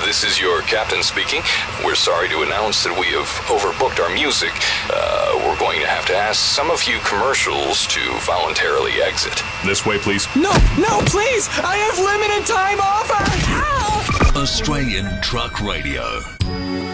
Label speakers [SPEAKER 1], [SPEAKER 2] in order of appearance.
[SPEAKER 1] This is your captain speaking. We're sorry to announce that we have overbooked our music. We're going to have to ask some of you commercials to voluntarily exit.
[SPEAKER 2] This way, please.
[SPEAKER 3] No, please! I have limited time offer! Ow!
[SPEAKER 4] Australian Truck Radio.